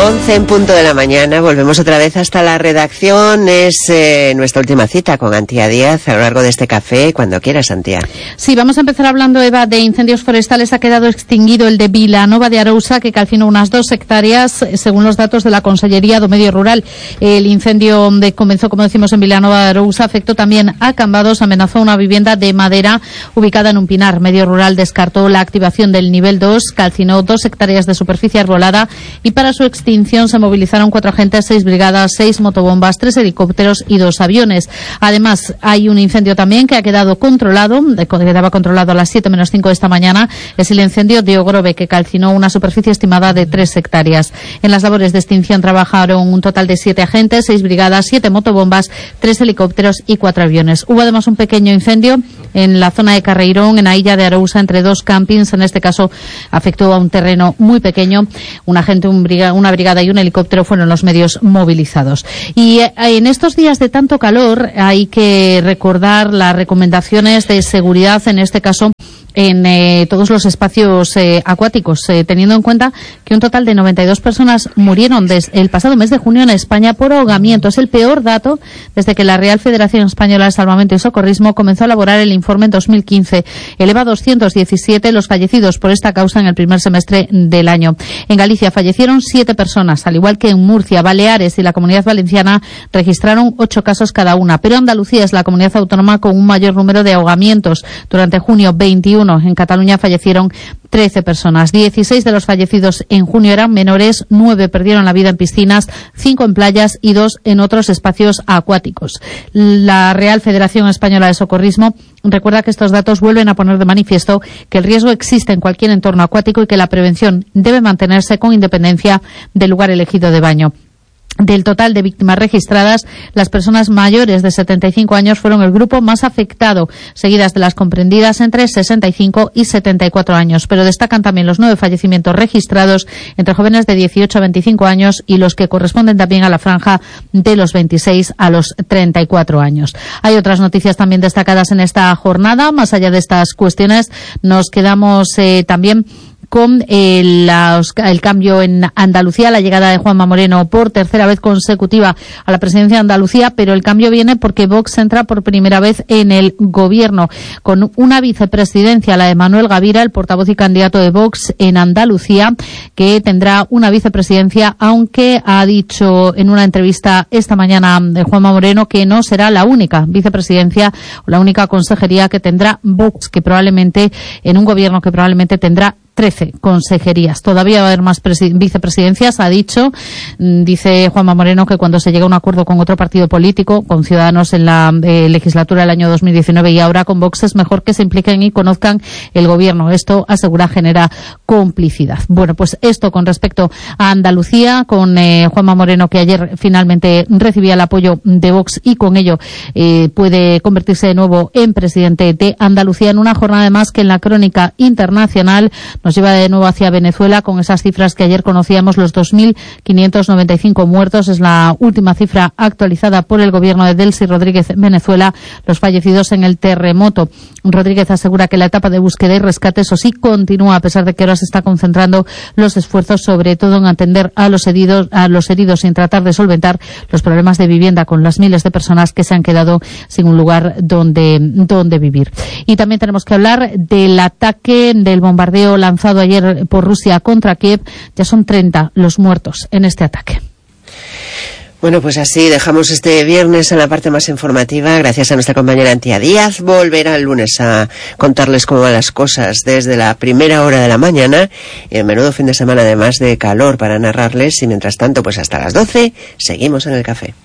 11 en punto de la mañana, volvemos otra vez hasta la redacción. Es nuestra última cita con Antía Díaz a lo largo de este café. Cuando quieras, Antía. Sí, vamos a empezar hablando, Eva, de incendios forestales. Ha quedado extinguido el de Vilanova de Arousa, que calcinó unas 2 hectáreas, según los datos de la Consellería do Medio Rural. El incendio comenzó, como decimos, en Vilanova de Arousa, afectó también a Cambados, amenazó una vivienda de madera ubicada en un pinar. Medio Rural descartó la activación del nivel 2, calcinó 2 hectáreas de superficie arbolada y para su extinción se movilizaron 4 agentes, 6 brigadas, 6 motobombas, 3 helicópteros y 2 aviones. Además, hay un incendio también que ha quedado controlado, quedaba controlado a las 7 menos 5 de esta mañana. Es el incendio de Ogrove, que calcinó una superficie estimada de 3 hectáreas. En las labores de extinción trabajaron un total de 7 agentes, 6 brigadas, 7 motobombas, 3 helicópteros y 4 aviones. Hubo además un pequeño incendio en la zona de Carreirón, en la Illa de Arousa, entre 2 campings. En este caso afectó a un terreno muy pequeño. Un agente, una brigada y un helicóptero fueron los medios movilizados. Y en estos días de tanto calor hay que recordar las recomendaciones de seguridad, en este caso en todos los espacios acuáticos, teniendo en cuenta que un total de 92 personas murieron el pasado mes de junio en España por ahogamiento. Es el peor dato desde que la Real Federación Española de Salvamento y Socorrismo comenzó a elaborar el informe en 2015. Eleva a 217 los fallecidos por esta causa en el primer semestre del año. En Galicia fallecieron 7 personas, al igual que en Murcia, Baleares y la Comunidad Valenciana registraron 8 casos cada una. Pero Andalucía es la comunidad autónoma con un mayor número de ahogamientos. Durante junio, 21. En Cataluña fallecieron 13 personas. 16 de los fallecidos en junio eran menores, 9 perdieron la vida en piscinas, 5 en playas y 2 en otros espacios acuáticos. La Real Federación Española de Socorrismo recuerda que estos datos vuelven a poner de manifiesto que el riesgo existe en cualquier entorno acuático y que la prevención debe mantenerse con independencia del lugar elegido de baño. Del total de víctimas registradas, las personas mayores de 75 años fueron el grupo más afectado, seguidas de las comprendidas entre 65 y 74 años. Pero destacan también los 9 fallecimientos registrados entre jóvenes de 18 a 25 años y los que corresponden también a la franja de los 26 a los 34 años. Hay otras noticias también destacadas en esta jornada. Más allá de estas cuestiones, nos quedamos también con el cambio en Andalucía, la llegada de Juanma Moreno por tercera vez consecutiva a la presidencia de Andalucía, pero el cambio viene porque Vox entra por primera vez en el gobierno, con una vicepresidencia, la de Manuel Gavira, el portavoz y candidato de Vox en Andalucía, que tendrá una vicepresidencia, aunque ha dicho en una entrevista esta mañana de Juanma Moreno que no será la única vicepresidencia o la única consejería que tendrá Vox, que probablemente en un gobierno que probablemente tendrá 13 consejerías. Todavía va a haber más vicepresidencias, ha dicho. Dice Juanma Moreno que cuando se llega a un acuerdo con otro partido político, con Ciudadanos en la legislatura del año 2019 y ahora con Vox, es mejor que se impliquen y conozcan el gobierno. Esto, asegura, genera complicidad. Bueno, pues esto con respecto a Andalucía, con Juanma Moreno, que ayer finalmente recibía el apoyo de Vox y con ello puede convertirse de nuevo en presidente de Andalucía, en una jornada además que en la crónica internacional nos lleva de nuevo hacia Venezuela con esas cifras que ayer conocíamos, los 2.595 muertos. Es la última cifra actualizada por el gobierno de Delcy Rodríguez en Venezuela, los fallecidos en el terremoto. Rodríguez asegura que la etapa de búsqueda y rescate, eso sí, continúa, a pesar de que ahora se está concentrando los esfuerzos sobre todo en atender a los heridos y en tratar de solventar los problemas de vivienda con las miles de personas que se han quedado sin un lugar donde vivir. Y también tenemos que hablar del ataque, del bombardeo lanzado ayer por Rusia contra Kiev. Ya son 30 los muertos en este ataque. Bueno, pues así dejamos este viernes en la parte más informativa. Gracias a nuestra compañera Antía Díaz. Volverá el lunes a contarles cómo van las cosas desde la primera hora de la mañana. Y el menudo fin de semana además de calor para narrarles. Y mientras tanto, pues hasta las 12 seguimos en el café.